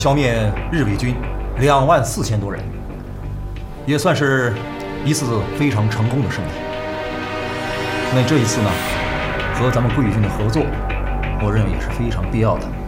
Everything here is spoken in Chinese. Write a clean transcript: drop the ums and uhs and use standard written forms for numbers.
消灭日伪军24000多人，也算是一次非常成功的胜利。那这一次呢，和咱们贵军的合作，我认为也是非常必要的。